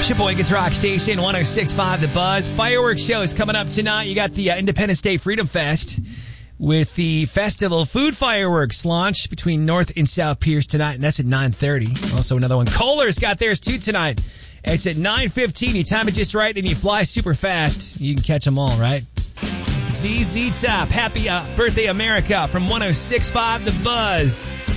Sheboygan's Rock Station, 106.5 The Buzz. Fireworks show is coming up tonight. You got the Independence Day Freedom Fest with the Festival Food Fireworks launch between North and South Pierce tonight, and that's at 9:30. Also another one. Kohler's got theirs too tonight. It's at 9:15. You time it just right and you fly super fast. You can catch them all, right? ZZ Top. Happy birthday, America, from 106.5 The Buzz.